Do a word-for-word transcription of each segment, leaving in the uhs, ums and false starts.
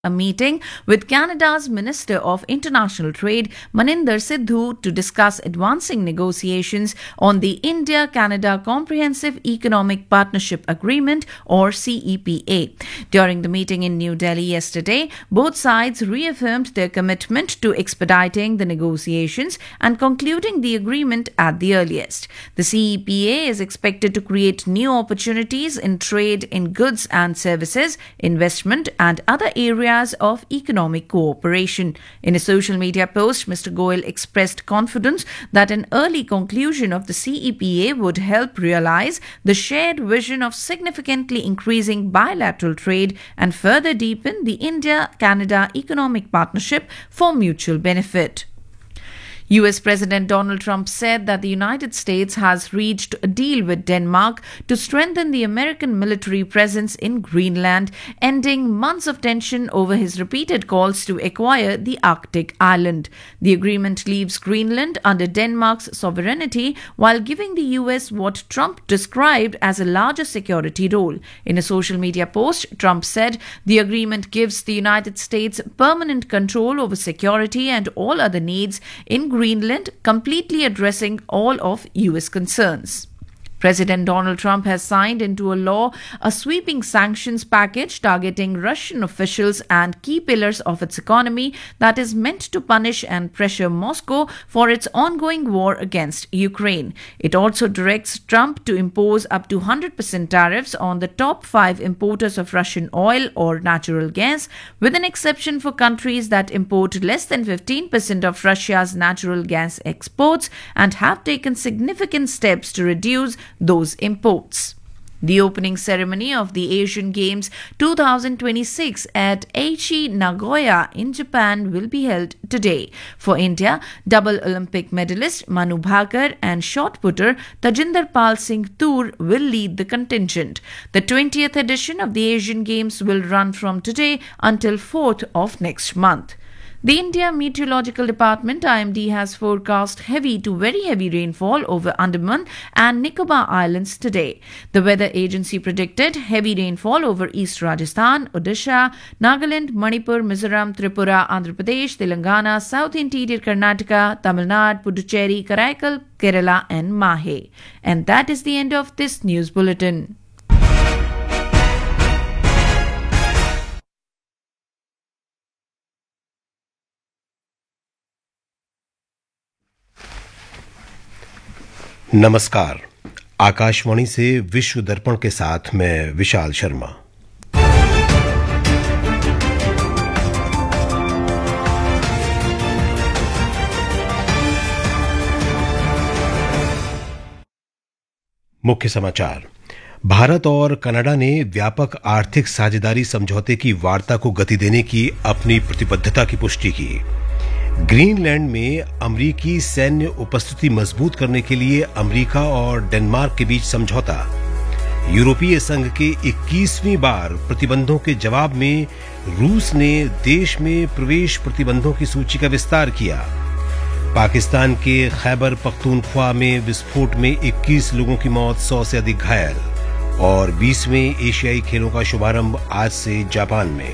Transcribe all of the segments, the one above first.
a meeting with Canada's Minister of International Trade, Maninder Sidhu, to discuss advancing negotiations on the India-Canada Comprehensive Economic Partnership Agreement, or C E P A. During the meeting in New Delhi yesterday, both sides reaffirmed their commitment to expediting the negotiations and concluding the agreement at the earliest. The C E P A is expected to create new opportunities in trade in goods and services, investment, and other areas of economic cooperation. In a social media post, Mister Goyal expressed confidence that an early conclusion of the C E P A would help realize the shared vision of significantly increasing bilateral trade and further deepen the India-Canada economic partnership for mutual benefit. U S President Donald Trump said that the United States has reached a deal with Denmark to strengthen the American military presence in Greenland, ending months of tension over his repeated calls to acquire the Arctic island. The agreement leaves Greenland under Denmark's sovereignty while giving the U S what Trump described as a larger security role. In a social media post, Trump said the agreement gives the United States permanent control over security and all other needs in Greenland. Greenland, completely addressing all of U S concerns. President Donald Trump has signed into a law a sweeping sanctions package targeting Russian officials and key pillars of its economy that is meant to punish and pressure Moscow for its ongoing war against Ukraine. It also directs Trump to impose up to one hundred percent tariffs on the top five importers of Russian oil or natural gas, with an exception for countries that import less than fifteen percent of Russia's natural gas exports and have taken significant steps to reduce those imports. The opening ceremony of the Asian Games twenty twenty-six at Aichi, Nagoya in Japan will be held today. For India, double Olympic medalist Manu Bhakar and shot putter Tajinder Pal Singh Toor will lead the contingent. The twentieth edition of the Asian Games will run from today until fourth of next month. The India Meteorological Department I M D has forecast heavy to very heavy rainfall over Andaman and Nicobar Islands today. The weather agency predicted heavy rainfall over East Rajasthan, Odisha, Nagaland, Manipur, Mizoram, Tripura, Andhra Pradesh, Telangana, South Interior Karnataka, Tamil Nadu, Puducherry, Karaikal, Kerala and Mahe. And that is the end of this news bulletin. नमस्कार। आकाशवाणी से विश्व दर्पण के साथ मैं विशाल शर्मा। मुख्य समाचार। भारत और कनाडा ने व्यापक आर्थिक साझेदारी समझौते की वार्ता को गति देने की अपनी प्रतिबद्धता की पुष्टि की। ग्रीनलैंड में अमेरिकी सैन्य उपस्थिति मजबूत करने के लिए अमेरिका और डेनमार्क के बीच समझौता। यूरोपीय संघ के इक्कीसवीं बार प्रतिबंधों के जवाब में रूस ने देश में प्रवेश प्रतिबंधों की सूची का विस्तार किया। पाकिस्तान के खैबर पख्तूनख्वा में विस्फोट में इक्कीस लोगों की मौत, सौ से अधिक घायल। और बीसवें एशियाई खेलों का शुभारंभ आज से जापान में।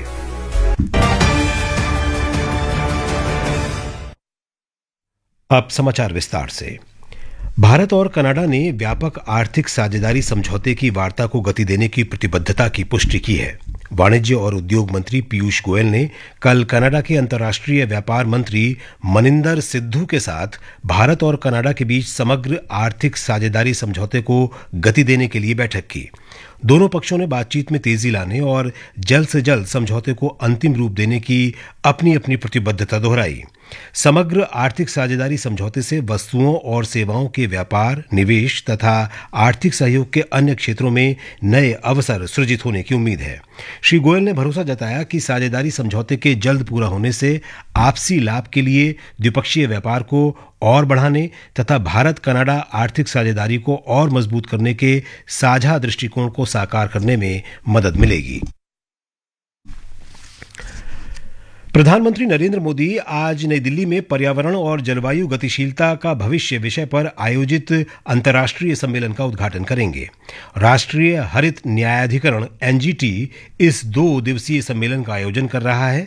अब समाचार विस्तार से। भारत और कनाडा ने व्यापक आर्थिक साझेदारी समझौते की वार्ता को गति देने की प्रतिबद्धता की पुष्टि की है। वाणिज्य और उद्योग मंत्री पीयूष गोयल ने कल कनाडा के अंतर्राष्ट्रीय व्यापार मंत्री मनिंदर सिद्धू के साथ भारत और कनाडा के बीच समग्र आर्थिक साझेदारी समझौते को गति देने के लिए बैठक की। दोनों पक्षों ने बातचीत में तेजी लाने और जल्द से जल्द समझौते को अंतिम रूप देने की अपनी अपनी प्रतिबद्धता दोहराई। समग्र आर्थिक साझेदारी समझौते से वस्तुओं और सेवाओं के व्यापार, निवेश तथा आर्थिक सहयोग के अन्य क्षेत्रों में नए अवसर सृजित होने की उम्मीद है। श्री गोयल ने भरोसा जताया कि साझेदारी समझौते के जल्द पूरा होने से आपसी लाभ के लिए द्विपक्षीय व्यापार को और बढ़ाने तथा भारत कनाडा आर्थिक साझेदारी को और मजबूत करने के साझा दृष्टिकोण को साकार करने में मदद मिलेगी। प्रधानमंत्री नरेंद्र मोदी आज नई दिल्ली में पर्यावरण और जलवायु गतिशीलता का भविष्य विषय पर आयोजित अंतर्राष्ट्रीय सम्मेलन का उद्घाटन करेंगे। राष्ट्रीय हरित न्यायाधिकरण एनजीटी इस दो दिवसीय सम्मेलन का आयोजन कर रहा है।